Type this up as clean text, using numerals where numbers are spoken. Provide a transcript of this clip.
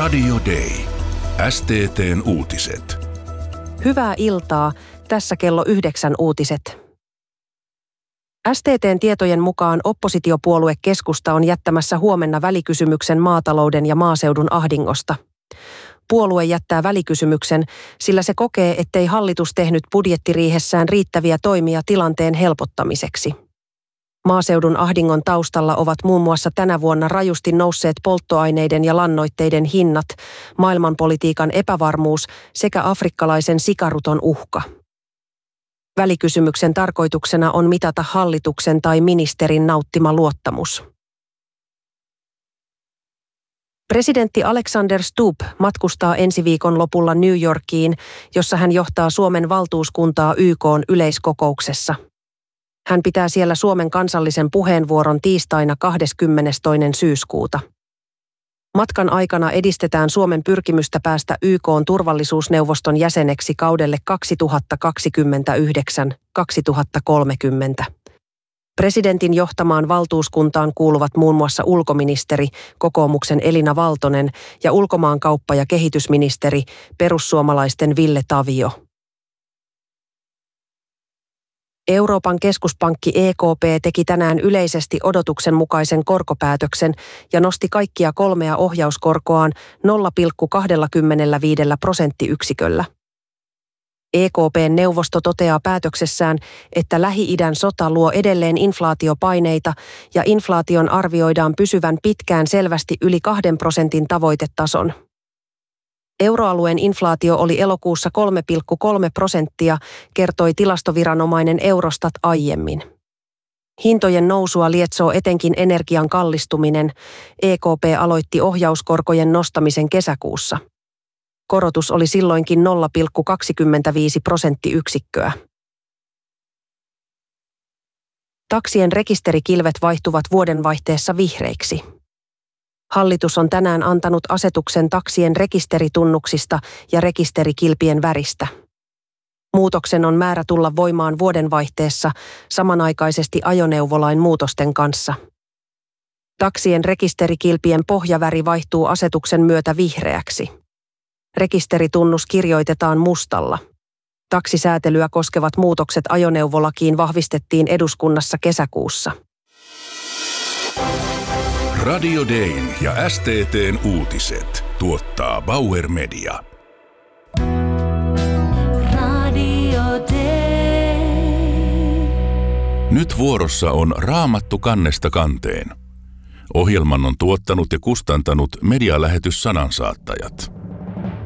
Radio Day. STT:n uutiset. Hyvää iltaa. Tässä kello 9 uutiset. STT:n tietojen mukaan oppositiopuolue Keskusta on jättämässä huomenna välikysymyksen maatalouden ja maaseudun ahdingosta. Puolue jättää välikysymyksen, sillä se kokee, ettei hallitus tehnyt budjettiriihessään riittäviä toimia tilanteen helpottamiseksi. Maaseudun ahdingon taustalla ovat muun muassa tänä vuonna rajusti nousseet polttoaineiden ja lannoitteiden hinnat, maailmanpolitiikan epävarmuus sekä afrikkalaisen sikaruton uhka. Välikysymyksen tarkoituksena on mitata hallituksen tai ministerin nauttima luottamus. Presidentti Alexander Stubb matkustaa ensi viikon lopulla New Yorkiin, jossa hän johtaa Suomen valtuuskuntaa YK:n yleiskokouksessa. Hän pitää siellä Suomen kansallisen puheenvuoron tiistaina 22. syyskuuta. Matkan aikana edistetään Suomen pyrkimystä päästä YK:n turvallisuusneuvoston jäseneksi kaudelle 2029-2030. Presidentin johtamaan valtuuskuntaan kuuluvat muun muassa ulkoministeri, kokoomuksen Elina Valtonen ja ulkomaankauppa- ja kehitysministeri, perussuomalaisten Ville Tavio. Euroopan keskuspankki EKP teki tänään yleisesti odotuksen mukaisen korkopäätöksen ja nosti kaikkia kolmea ohjauskorkoaan 0,25 prosenttiyksiköllä. EKP:n neuvosto toteaa päätöksessään, että Lähi-idän sota luo edelleen inflaatiopaineita ja inflaation arvioidaan pysyvän pitkään selvästi yli 2% tavoitetason. Euroalueen inflaatio oli elokuussa 3,3%, kertoi tilastoviranomainen Eurostat aiemmin. Hintojen nousua lietsoo etenkin energian kallistuminen. EKP aloitti ohjauskorkojen nostamisen kesäkuussa. Korotus oli silloinkin 0,25 prosenttiyksikköä. Taksien rekisterikilvet vaihtuvat vuodenvaihteessa vihreiksi. Hallitus on tänään antanut asetuksen taksien rekisteritunnuksista ja rekisterikilpien väristä. Muutoksen on määrä tulla voimaan vuodenvaihteessa samanaikaisesti ajoneuvolain muutosten kanssa. Taksien rekisterikilpien pohjaväri vaihtuu asetuksen myötä vihreäksi. Rekisteritunnus kirjoitetaan mustalla. Taksisäätelyä koskevat muutokset ajoneuvolakiin vahvistettiin eduskunnassa kesäkuussa. Radio Dayn ja STT:n uutiset tuottaa Bauer Media. Radio Day. Nyt vuorossa on Raamattu kannesta kanteen. Ohjelman on tuottanut ja kustantanut medialähetys Sanansaattajat.